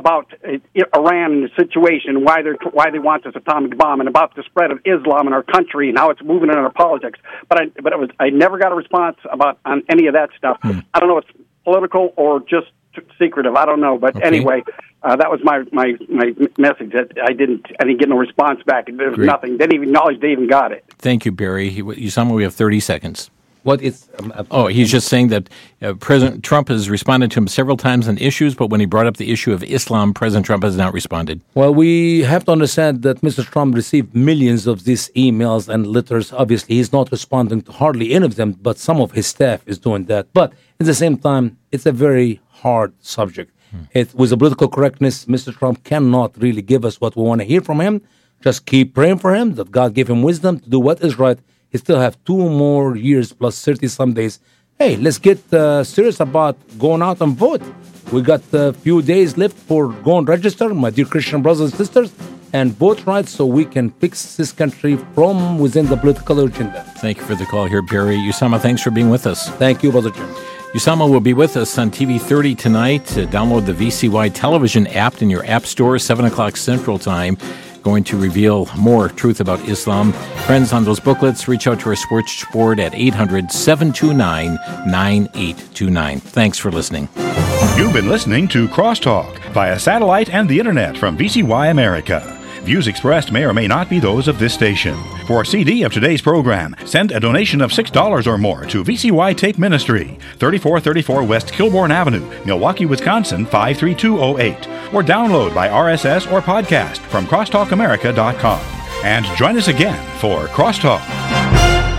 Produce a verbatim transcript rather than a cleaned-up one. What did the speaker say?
about uh, Iran and the situation, why they why they want this atomic bomb, and about the spread of Islam in our country and how it's moving in our politics. But I but it was I never got a response about on any of that stuff. Hmm. I don't know if it's political or just secretive. I don't know. But okay. anyway, uh, that was my, my, my message. That I didn't I didn't get no response back. There was Great. nothing. They didn't even acknowledge they even got it. Thank you, Barry. Usama, we have thirty seconds. What is? Um, uh, oh, he's just saying that uh, President Trump has responded to him several times on issues, but when he brought up the issue of Islam, President Trump has not responded. Well, we have to understand that Mister Trump received millions of these emails and letters. Obviously, he's not responding to hardly any of them, but some of his staff is doing that. But at the same time, it's a very hard subject. Hmm. It, with the political correctness, Mister Trump cannot really give us what we want to hear from him. Just keep praying for him, that God give him wisdom to do what is right. He still have two more years plus thirty-some days. Hey, let's get uh, serious about going out and vote. We got a few days left for go and register, my dear Christian brothers and sisters, and vote right so we can fix this country from within the political agenda. Thank you for the call here, Barry. Usama, thanks for being with us. Thank you, Brother Jim. Usama will be with us on T V thirty tonight. Uh, download the V C Y television app in your app store, seven o'clock Central Time. Going to reveal more truth about Islam. Friends, on those booklets, reach out to our sports board at eight hundred, seven two nine, nine eight two nine. Thanks for listening. You've been listening to Crosstalk via satellite and the internet from V C Y America. Views expressed may or may not be those of this station. For a C D of today's program, send a donation of six dollars or more to V C Y Tape Ministry, thirty-four thirty-four West Kilbourne Avenue, Milwaukee, Wisconsin, five three two oh eight. Or download by R S S or podcast from crosstalk america dot com. And join us again for Crosstalk.